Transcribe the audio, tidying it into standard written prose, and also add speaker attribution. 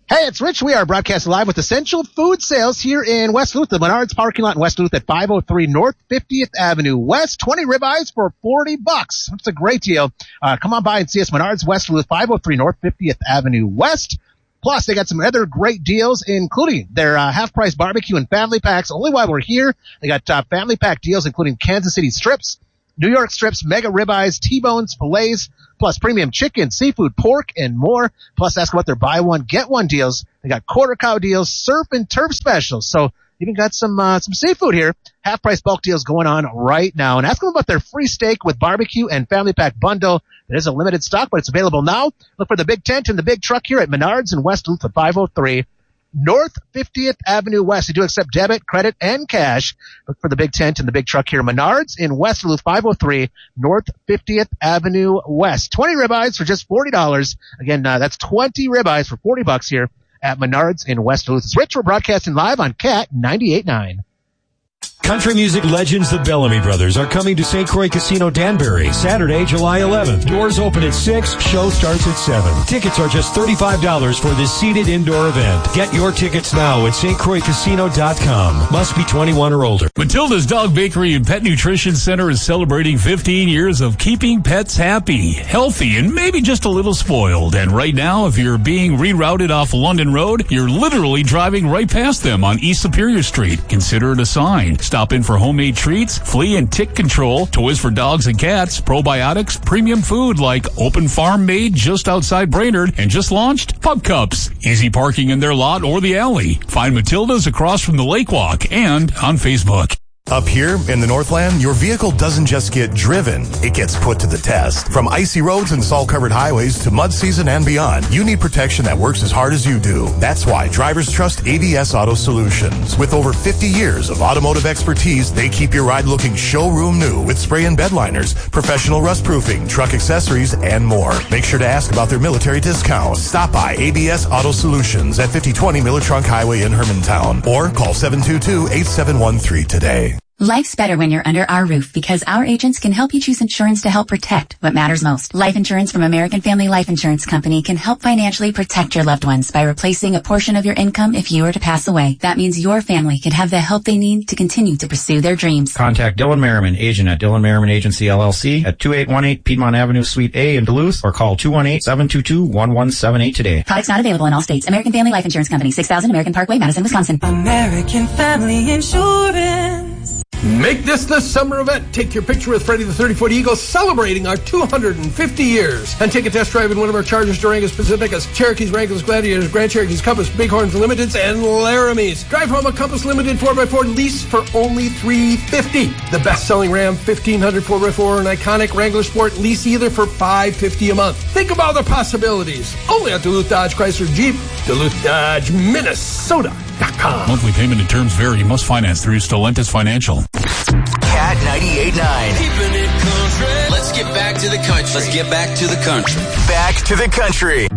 Speaker 1: Hey, it's Rich. We are broadcasting live with Essential Food Sales here in West Duluth, the Menards parking lot in West Duluth at 503 North 50th Avenue West. 20 ribeyes for $40. That's a great deal. Come on by and see us, Menards, West Duluth, 503 North 50th Avenue West. Plus, they got some other great deals, including their half-price barbecue and family packs. Only while we're here, they got family pack deals, including Kansas City strips, New York strips, mega ribeyes, T-bones, fillets, plus premium chicken, seafood, pork, and more. Plus, ask about their buy one, get one deals. They got quarter cow deals, surf and turf specials. So even got some seafood here. Half price bulk deals going on right now. And ask them about their free steak with barbecue and family pack bundle. It is a limited stock, but it's available now. Look for the big tent and the big truck here at Menards in West Duluth at 503 North 50th Avenue West. They do accept debit, credit, and cash. Look for the big tent and the big truck here. Menards in West Duluth, 503 North 50th Avenue West. 20 ribeyes for just $40. Again, that's 20 ribeyes for $40 here at Menards in West Duluth. It's Rich. We're broadcasting live on Cat 98.9.
Speaker 2: Country music legends the Bellamy Brothers are coming to St. Croix Casino Danbury Saturday, July 11th. Doors open at 6, show starts at 7. Tickets are just $35 for this seated indoor event. Get your tickets now at stcroixcasino.com. Must be 21 or older.
Speaker 3: Matilda's Dog Bakery and Pet Nutrition Center is celebrating 15 years of keeping pets happy, healthy, and maybe just a little spoiled. And right now, if you're being rerouted off London Road, you're literally driving right past them on East Superior Street. Consider it a sign. Stop in for homemade treats, flea and tick control, toys for dogs and cats, probiotics, premium food like Open Farm made just outside Brainerd, and just launched Pub Cups. Easy parking in their lot or the alley. Find Matilda's across from the Lake Walk and on Facebook.
Speaker 4: Up here in the Northland, your vehicle doesn't just get driven, it gets put to the test. From icy roads and salt-covered highways to mud season and beyond, you need protection that works as hard as you do. That's why drivers trust ABS Auto Solutions. With over 50 years of automotive expertise, they keep your ride looking showroom new with spray and bed liners, professional rust proofing, truck accessories, and more. Make sure to ask about their military discount. Stop by ABS Auto Solutions at 5020 Miller Trunk Highway in Hermantown or call 722-8713 today.
Speaker 5: Life's better when you're under our roof because our agents can help you choose insurance to help protect what matters most. Life insurance from American Family Life Insurance Company can help financially protect your loved ones by replacing a portion of your income if you were to pass away. That means your family can have the help they need to continue to pursue their dreams.
Speaker 6: Contact Dylan Merriman, agent at Dylan Merriman Agency LLC at 2818 Piedmont Avenue, Suite A in Duluth, or call 218-722-1178 today.
Speaker 5: Products not available in all states. American Family Life Insurance Company, 6000 American Parkway, Madison, Wisconsin.
Speaker 7: American Family Insurance.
Speaker 8: Make this the summer event. Take your picture with Freddie the 30-foot Eagle celebrating our 250 years. And take a test drive in one of our Chargers, Durangos, Pacificas, Cherokees, Wranglers, Gladiators, Grand Cherokees, Compass, Bighorns, Limiteds, and Laramies. Drive home a Compass Limited 4x4 lease for only $350. The best-selling Ram 1500 4x4 and iconic Wrangler Sport lease either for $550 a month. Think about the possibilities. Only at Duluth Dodge Chrysler Jeep, Duluth Dodge, Minnesota.com.
Speaker 3: Monthly payment and terms vary. Must finance through Stellantis Financial.
Speaker 9: Cat 98.9.
Speaker 10: Keeping it country. Let's get back to the country.
Speaker 9: Back to the country.